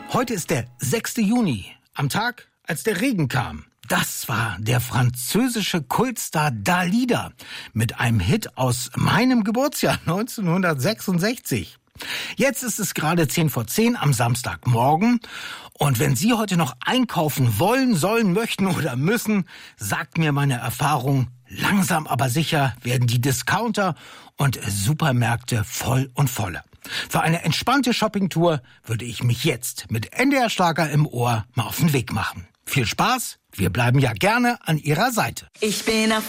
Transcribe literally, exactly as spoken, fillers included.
Heute ist der sechste Juni, am Tag, als der Regen kam. Das war der französische Kultstar Dalida mit einem Hit aus meinem Geburtsjahr neunzehnhundertsechsundsechzig. Jetzt ist es gerade zehn vor zehn am Samstagmorgen. Und wenn Sie heute noch einkaufen wollen, sollen, möchten oder müssen, sagt mir meine Erfahrung, langsam aber sicher werden die Discounter und Supermärkte voll und voller. Für eine entspannte Shoppingtour würde ich mich jetzt mit N D R Schlager im Ohr mal auf den Weg machen. Viel Spaß, wir bleiben ja gerne an Ihrer Seite. Ich bin auf